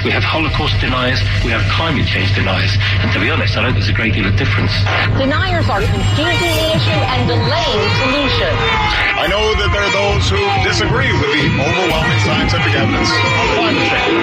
We have Holocaust deniers, we have climate change deniers, and to be honest, I don't think there's a great deal of difference. Deniers are confusing the issue and delaying solution. I know that there are those who disagree with the overwhelming scientific evidence on climate change.